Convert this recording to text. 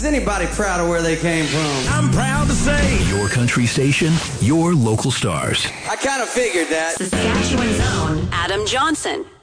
Anybody proud of where they came from? I'm proud to say. Your country station, your local stars. I kind of figured that. Saskatchewan's own Adam Johnson.